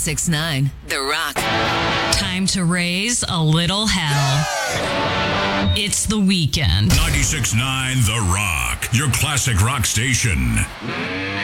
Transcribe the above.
96.9 The Rock. Time to raise a little hell. It's the weekend. 96.9 The Rock, your classic rock station.